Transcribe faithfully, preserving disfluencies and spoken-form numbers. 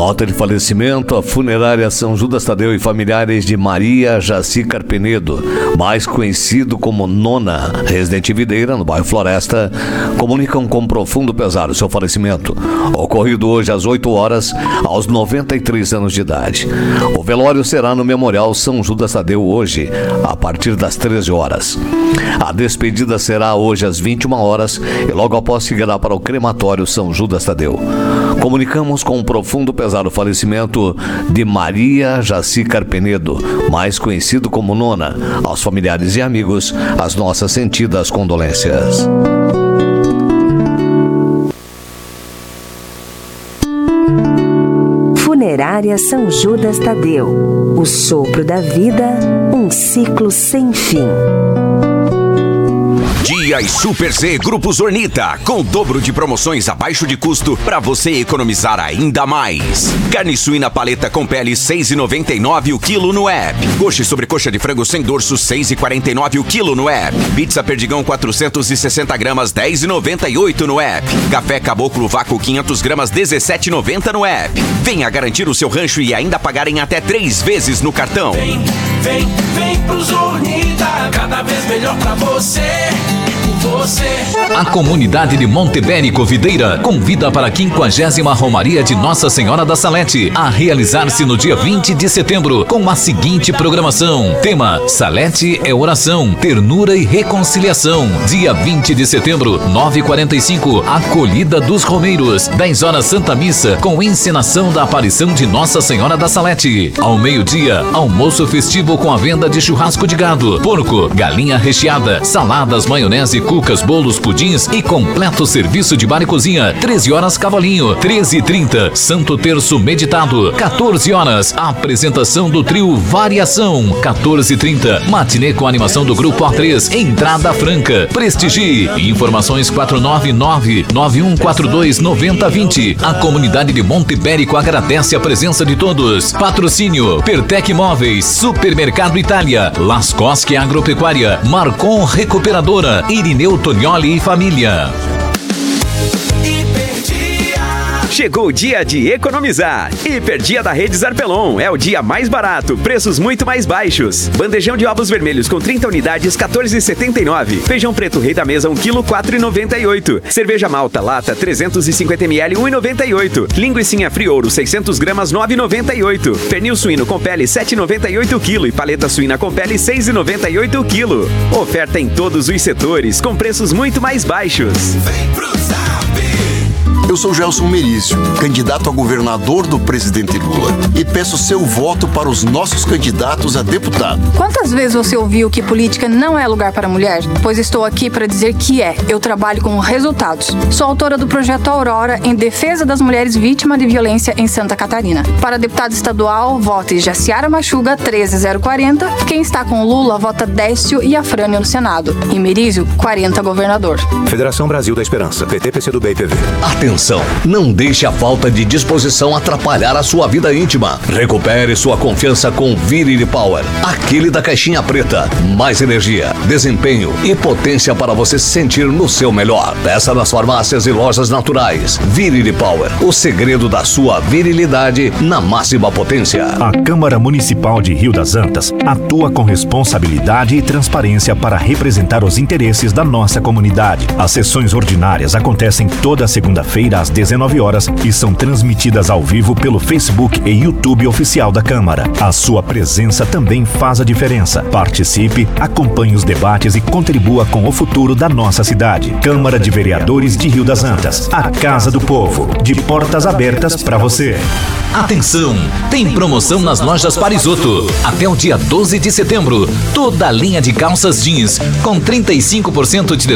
Nota de falecimento: a funerária São Judas Tadeu e familiares de Maria Jaci Carpenedo, mais conhecido como Nona, residente em Videira, no bairro Floresta, comunicam com profundo pesar o seu falecimento, ocorrido hoje às oito horas, aos noventa e três anos de idade. O velório será no Memorial São Judas Tadeu hoje, a partir das treze horas. A despedida será hoje às vinte e uma horas e logo após seguirá para o crematório São Judas Tadeu. Comunicamos com profundo pesar o falecimento de Maria Jaci Carpenedo, mais conhecido como Nona. Aos familiares e amigos, as nossas sentidas condolências. Funerária São Judas Tadeu. O sopro da vida, um ciclo sem fim. Dias Super Z Grupo Zornita, com o dobro de promoções abaixo de custo para você economizar ainda mais. Carne suína paleta com pele seis reais e noventa e nove centavos o quilo no app. Coxa e sobrecoxa de frango sem dorso seis reais e quarenta e nove centavos o quilo no app. Pizza Perdigão quatrocentos e sessenta gramas dez reais e noventa e oito centavos no app. Café Caboclo Vácuo quinhentas gramas dezessete reais e noventa centavos no app. Venha garantir o seu rancho e ainda pagar em até três vezes no cartão. Vem, vem, vem pro Zornita, cada vez melhor pra você. A comunidade de Montebérico Videira convida para a quinquagésima Romaria de Nossa Senhora da Salete a realizar-se no dia vinte de setembro com a seguinte programação: tema: Salete é oração, ternura e reconciliação. Dia vinte de setembro, nove e quarenta e cinco, acolhida dos Romeiros. dez horas, Santa Missa com encenação da aparição de Nossa Senhora da Salete. Ao meio-dia, almoço festivo com a venda de churrasco de gado, porco, galinha recheada, saladas, maionese, cucas, bolos, pudins e completo serviço de bar e cozinha. treze horas, Cavalinho. treze e trinta, Santo Terço meditado. quatorze horas, apresentação do trio Variação. quatorze e trinta, matinê com animação do grupo A três. Entrada franca. Prestigie. Informações quatro nove nove, nove um quatro dois, nove zero dois zero. A comunidade de Montebérico agradece a presença de todos. Patrocínio: Pertec Móveis, Supermercado Itália, Lascosque Agropecuária, Marcon Recuperadora, Irineu Tonioli e família. Chegou o dia de economizar. Hiperdia da Rede Zarpelon. É o dia mais barato, preços muito mais baixos. Bandejão de ovos vermelhos com trinta unidades, quatorze reais e setenta e nove centavos. Feijão preto rei da mesa, um quilo, quatro reais e noventa e oito centavos. Cerveja malta lata, trezentos e cinquenta mililitros, um real e noventa e oito centavos. Linguicinha Friouro, seiscentas gramas, nove reais e noventa e oito centavos. Pernil suíno com pele, sete reais e noventa e oito centavos o quilo. E paleta suína com pele, seis reais e noventa e oito centavos o quilo. Oferta em todos os setores, com preços muito mais baixos. Vem pro Zap! Eu sou Gelson Merício, candidato a governador do presidente Lula, e peço seu voto para os nossos candidatos a deputado. Quantas vezes você ouviu que política não é lugar para mulher? Pois estou aqui para dizer que é. Eu trabalho com resultados. Sou autora do projeto Aurora em defesa das mulheres vítimas de violência em Santa Catarina. Para deputado estadual, vote Jaciara Machuga, treze zero quarenta. Quem está com Lula, vota Décio e Afrânio no Senado. Em Merísio, quarenta governador. Federação Brasil da Esperança, P T, P C do B e P V. Atenção! Não deixe a falta de disposição atrapalhar a sua vida íntima. Recupere sua confiança com Virility Power, aquele da caixinha preta. Mais energia, desempenho e potência para você se sentir no seu melhor. Peça nas farmácias e lojas naturais. Virility Power, o segredo da sua virilidade na máxima potência. A Câmara Municipal de Rio das Antas atua com responsabilidade e transparência para representar os interesses da nossa comunidade. As sessões ordinárias acontecem toda segunda-feira às dezenove horas e são transmitidas ao vivo pelo Facebook e YouTube oficial da Câmara. A sua presença também faz a diferença. Participe, acompanhe os debates e contribua com o futuro da nossa cidade. Câmara de Vereadores de Rio das Antas, a Casa do Povo, de portas abertas para você. Atenção! Tem promoção nas lojas Parisoto. Até o dia doze de setembro, toda a linha de calças jeans com trinta e cinco por cento de desconto